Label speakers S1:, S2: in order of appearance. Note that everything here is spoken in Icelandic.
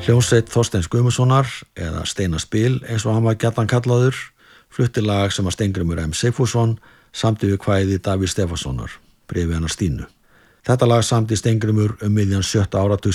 S1: Hljómsveit Þorsteins Guðmundssonar eða Steina Spil eins og hann var gjarnan kallaður flutti lag sem að Steingrímur M. Sigfússon samdi við kvæði Davíðs Stefánssonar, Bréfið hennar Stínu. Þetta lag samdi Steingrímur miðjan 7. áratug